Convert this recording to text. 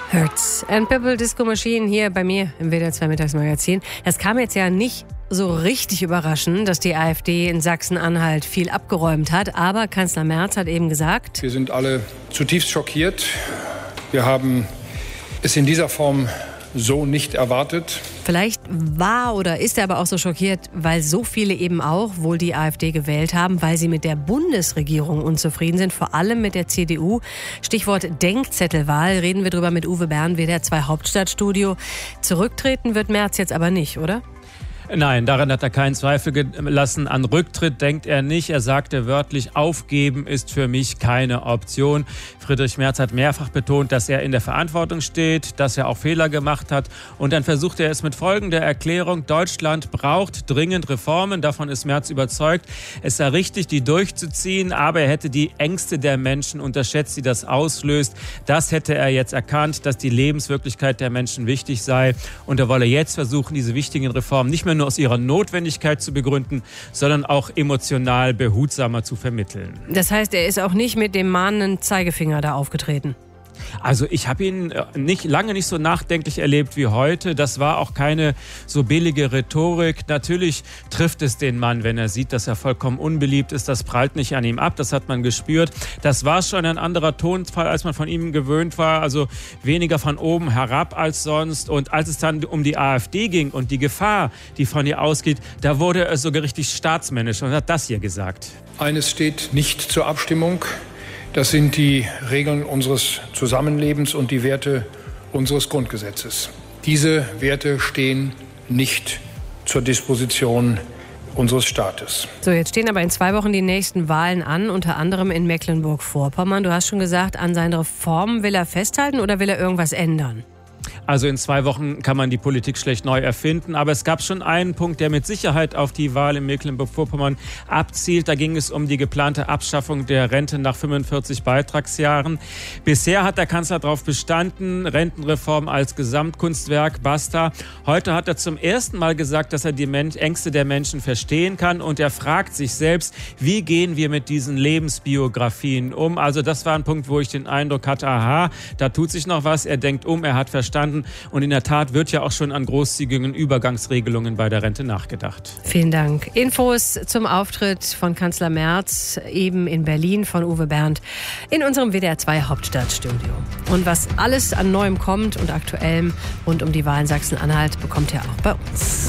Hurts and Purple Disco Machine hier bei mir im WDR 2 Mittagsmagazin. Es kam jetzt ja nicht so richtig überraschend, dass die AfD in Sachsen-Anhalt viel abgeräumt hat. Aber Kanzler Merz hat eben gesagt: Wir sind alle zutiefst schockiert. Wir haben es in dieser Form so nicht erwartet. Vielleicht war oder ist er aber auch so schockiert, weil so viele eben auch wohl die AfD gewählt haben, weil sie mit der Bundesregierung unzufrieden sind, vor allem mit der CDU. Stichwort Denkzettelwahl, reden wir drüber mit Uwe Bernd, WDR 2 Hauptstadtstudio. Zurücktreten wird Merz jetzt aber nicht, oder? Nein, daran hat er keinen Zweifel gelassen. An Rücktritt denkt er nicht. Er sagte wörtlich, aufgeben ist für mich keine Option. Friedrich Merz hat mehrfach betont, dass er in der Verantwortung steht, dass er auch Fehler gemacht hat. Und dann versucht er es mit folgender Erklärung: Deutschland braucht dringend Reformen. Davon ist Merz überzeugt. Es sei richtig, die durchzuziehen, aber er hätte die Ängste der Menschen unterschätzt, die das auslöst. Das hätte er jetzt erkannt, dass die Lebenswirklichkeit der Menschen wichtig sei. Und er wolle jetzt versuchen, diese wichtigen Reformen nicht mehr nur aus ihrer Notwendigkeit zu begründen, sondern auch emotional behutsamer zu vermitteln. Das heißt, er ist auch nicht mit dem mahnenden Zeigefinger da aufgetreten? Also ich habe ihn lange nicht so nachdenklich erlebt wie heute. Das war auch keine so billige Rhetorik. Natürlich trifft es den Mann, wenn er sieht, dass er vollkommen unbeliebt ist. Das prallt nicht an ihm ab, das hat man gespürt. Das war schon ein anderer Tonfall, als man von ihm gewöhnt war. Also weniger von oben herab als sonst. Und als es dann um die AfD ging und die Gefahr, die von ihr ausgeht, da wurde er sogar richtig staatsmännisch und hat das hier gesagt. Eines steht nicht zur Abstimmung. Das sind die Regeln unseres Zusammenlebens und die Werte unseres Grundgesetzes. Diese Werte stehen nicht zur Disposition unseres Staates. So, jetzt stehen aber in 2 Wochen die nächsten Wahlen an, unter anderem in Mecklenburg-Vorpommern. Du hast schon gesagt, an seinen Reformen will er festhalten oder will er irgendwas ändern? Also in 2 Wochen kann man die Politik schlecht neu erfinden. Aber es gab schon einen Punkt, der mit Sicherheit auf die Wahl in Mecklenburg-Vorpommern abzielt. Da ging es um die geplante Abschaffung der Rente nach 45 Beitragsjahren. Bisher hat der Kanzler darauf bestanden, Rentenreform als Gesamtkunstwerk, basta. Heute hat er zum ersten Mal gesagt, dass er die Ängste der Menschen verstehen kann. Und er fragt sich selbst, wie gehen wir mit diesen Lebensbiografien um? Also das war ein Punkt, wo ich den Eindruck hatte, aha, da tut sich noch was. Er denkt er hat verstanden. Und in der Tat wird ja auch schon an großzügigen Übergangsregelungen bei der Rente nachgedacht. Vielen Dank. Infos zum Auftritt von Kanzler Merz eben in Berlin von Uwe Bernd in unserem WDR 2 Hauptstadtstudio. Und was alles an Neuem kommt und Aktuellem rund um die Wahl in Sachsen-Anhalt, bekommt ihr auch bei uns.